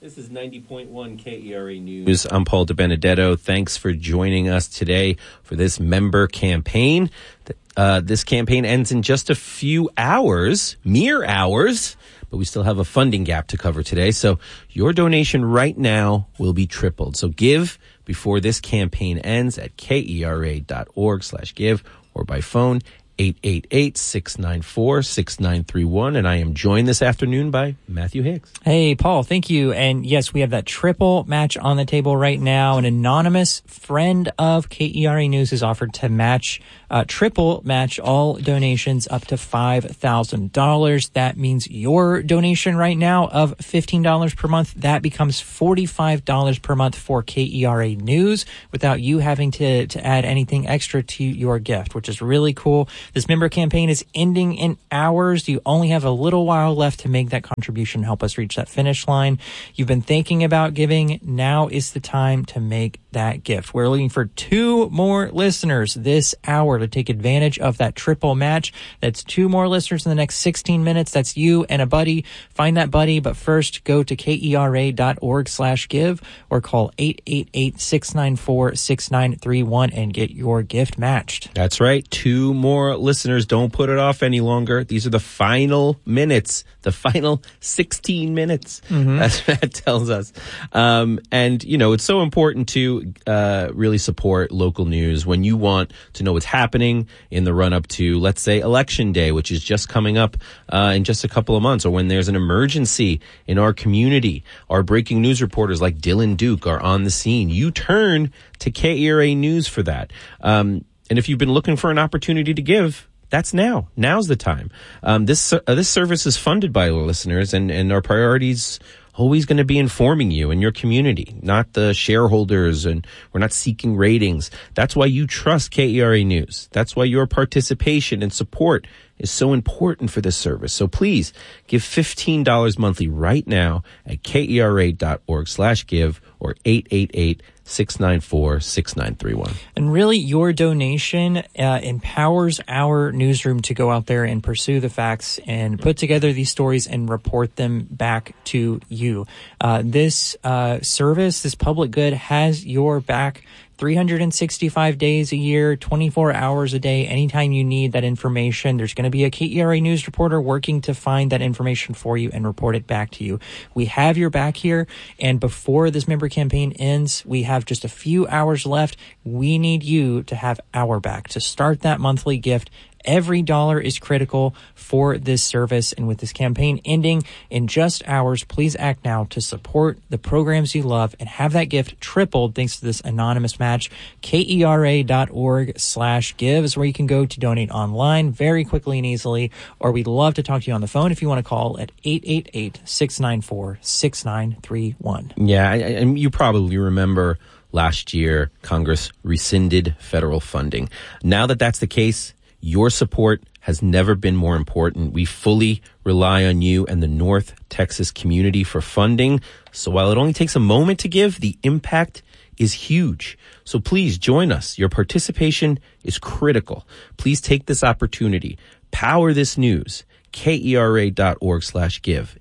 This is 90.1 KERA News. I'm Paul DeBenedetto. Thanks for joining us today for this member campaign. This campaign ends in just a few hours, mere hours, but we still have a funding gap to cover today. So your donation right now will be tripled. So give before this campaign ends at kera.org/give or by phone 888-694-6931. And I am joined this afternoon by Matthew Higgs. Hey, Paul, thank you. And yes, we have that triple match on the table right now. An anonymous friend of KERA News has offered to triple match all donations up to $5,000. That means your donation right now of $15 per month, that becomes $45 per month for KERA News without you having to add anything extra to your gift, which is really cool. This member campaign is ending in hours. You only have a little while left to make that contribution, help us reach that finish line. You've been thinking about giving. Now is the time to make that gift. We're looking for 2 more listeners this hour to take advantage of that triple match. That's 2 more listeners in the next 16 minutes. That's you and a buddy. Find that buddy, but first go to kera.org/give or call 888-694-6931 and get your gift matched. That's right. 2 more listeners. Don't put it off any longer. These are the final minutes, the final 16 minutes. That's what that tells us. And, you know, it's so important to really support local news when you want to know what's happening in the run-up to, let's say, Election Day, which is just coming up in just a couple of months, or when there's an emergency in our community. Our breaking news reporters like Dylan Duke are on the scene. You turn to KERA News for that. And if you've been looking for an opportunity to give, that's now. Now's the time. This service is funded by our listeners, and our priorities always going to be informing you and your community, not the shareholders, and we're not seeking ratings. That's why you trust KERA News. That's why your participation and support is so important for this service. So please give $15 monthly right now at kera.org/give or 888-694-6931. And really, your donation empowers our newsroom to go out there and pursue the facts and put together these stories and report them back to you. This service, this public good, has your back 365 days a year, 24 hours a day. Anytime you need that information, there's going to be a KERA News reporter working to find that information for you and report it back to you. We have your back here, and before this member campaign ends, we have just a few hours left. We need you to have our back to start that monthly gift. Every dollar is critical for this service, and with this campaign ending in just hours, please act now to support the programs you love and have that gift tripled thanks to this anonymous match. kera.org/give is where you can go to donate online very quickly and easily, or we'd love to talk to you on the phone if you want to call at 888-694-6931. Yeah, and you probably remember last year Congress rescinded federal funding. Now that that's the case, your support has never been more important. We fully rely on you and the North Texas community for funding. So while it only takes a moment to give, the impact is huge. So please join us. Your participation is critical. Please take this opportunity. Power this news. kera.org/give.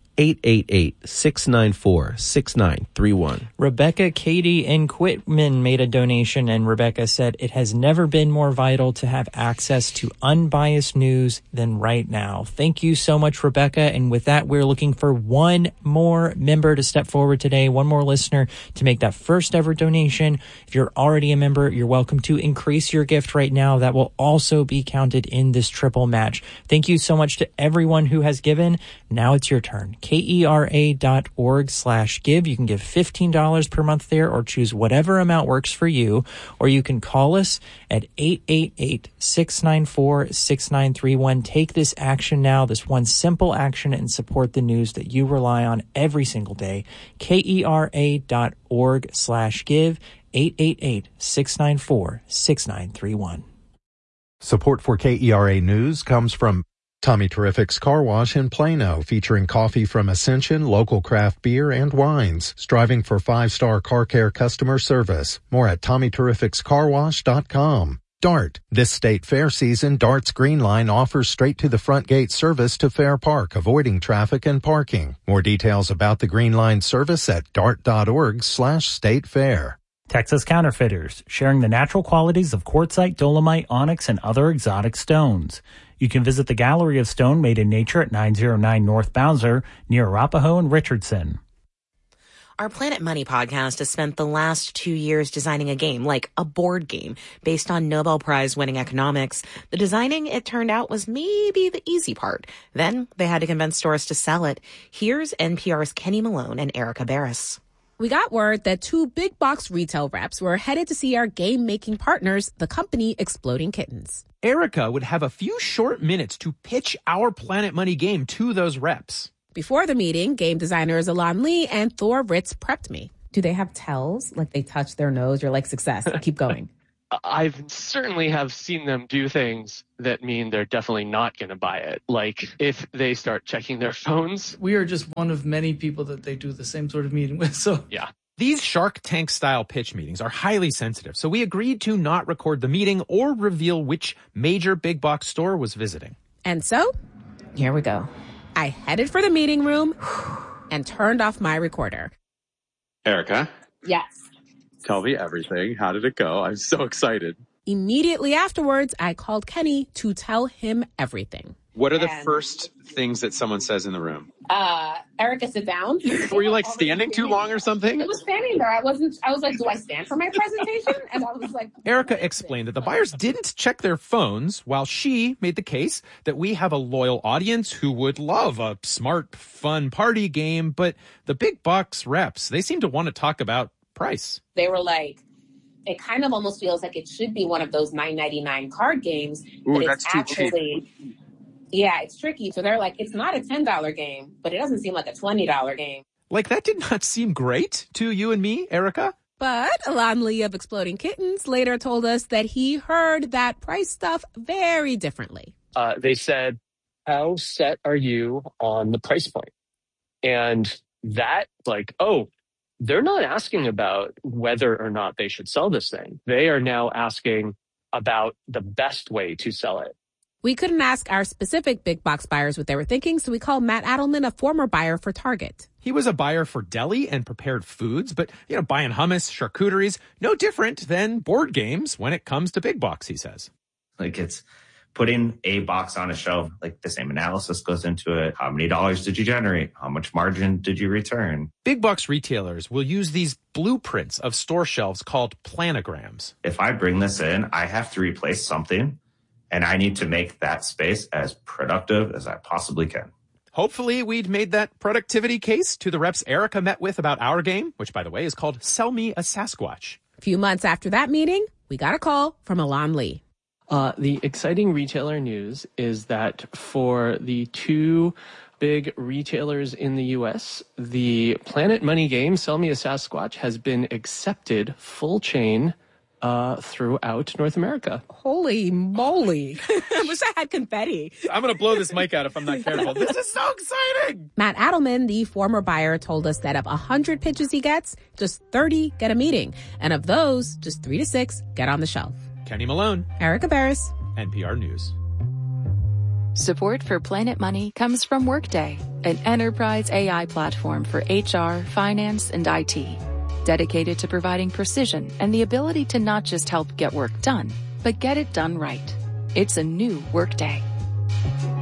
888-694-6931. Rebecca Katie in Quitman made a donation, and Rebecca said, "It has never been more vital to have access to unbiased news than right now." Thank you so much, Rebecca. And with that, we're looking for 1 more member to step forward today, 1 more listener to make that first ever donation. If you're already a member, you're welcome to increase your gift right now. That will also be counted in this triple match. Thank you so much to everyone who has given. Now it's your turn. kera.org/give. You can give $15 per month there, or choose whatever amount works for you, or you can call us at 888-694-6931. Take this action now, this one simple action, and support the news that you rely on every single day. kera.org/give, 888-694-6931. Support for KERA News comes from Tommy Terrific's Car Wash in Plano, featuring coffee from Ascension, local craft beer, and wines, striving for 5-star car care customer service. More at TommyTerrificsCarWash.com. DART. This state fair season, DART's Green Line offers straight-to-the-front gate service to Fair Park, avoiding traffic and parking. More details about the Green Line service at dart.org/state fair. Texas Counterfeiters, sharing the natural qualities of quartzite, dolomite, onyx, and other exotic stones. You can visit the Gallery of Stone Made in Nature at 909 North Bowser, near Arapahoe and Richardson. Our Planet Money podcast has spent the last 2 years designing a game, like a board game, based on Nobel Prize-winning economics. The designing, it turned out, was maybe the easy part. Then they had to convince stores to sell it. Here's NPR's Kenny Malone and Erica Barris. We got word that 2 big box retail reps were headed to see our game-making partners, the company Exploding Kittens. Erica would have a few short minutes to pitch our Planet Money game to those reps. Before the meeting, game designers Alon Lee and Thor Ritz prepped me. Do they have tells? Like they touch their nose? You're like, success. Keep going. I've certainly have seen them do things that mean they're definitely not going to buy it. Like if they start checking their phones. We are just one of many people that they do the same sort of meeting with. So yeah. These Shark Tank style pitch meetings are highly sensitive, so we agreed to not record the meeting or reveal which major big box store was visiting. And so, here we go. I headed for the meeting room and turned off my recorder. Erica? Yes. Tell me everything. How did it go? I'm so excited. Immediately afterwards, I called Kenny to tell him everything. What are the first things that someone says in the room? Erica, sit down. Were you like standing too long or something? I was standing there. I was like, do I stand for my presentation? And I was like... Erica explained that the buyers didn't check their phones, while she made the case that we have a loyal audience who would love a smart, fun party game, but the big box reps, they seem to want to talk about price. They were like, it kind of almost feels like it should be one of those $9.99 card games. Ooh, but that's it's too actually cheap. Yeah, it's tricky. So they're like, it's not a $10 game, but it doesn't seem like a $20 game. Like, that did not seem great to you and me, Erica. But Alon Lee of Exploding Kittens later told us that he heard that price stuff very differently. They said, how set are you on the price point? And that, like, oh, they're not asking about whether or not they should sell this thing. They are now asking about the best way to sell it. We couldn't ask our specific big box buyers what they were thinking, so we called Matt Adelman, a former buyer for Target. He was a buyer for deli and prepared foods, but, buying hummus, charcuteries, no different than board games when it comes to big box, he says. Like, it's putting a box on a shelf, like the same analysis goes into it. How many dollars did you generate? How much margin did you return? Big box retailers will use these blueprints of store shelves called planograms. If I bring this in, I have to replace something, and I need to make that space as productive as I possibly can. Hopefully we'd made that productivity case to the reps Erica met with about our game, which, by the way, is called Sell Me a Sasquatch. A few months after that meeting, we got a call from Alon Lee. The exciting retailer news is that for the 2 big retailers in the U.S., the Planet Money game, Sell Me a Sasquatch, has been accepted full chain throughout North America. Holy moly. I wish I had confetti. I'm going to blow this mic out if I'm not careful. This is so exciting. Matt Adelman, the former buyer, told us that of 100 pitches he gets, just 30 get a meeting. And of those, just 3 to 6 get on the shelf. Kenny Malone. Erica Barris. NPR News. Support for Planet Money comes from Workday, an enterprise AI platform for HR, finance, and IT. Dedicated to providing precision and the ability to not just help get work done, but get it done right. It's a new Workday.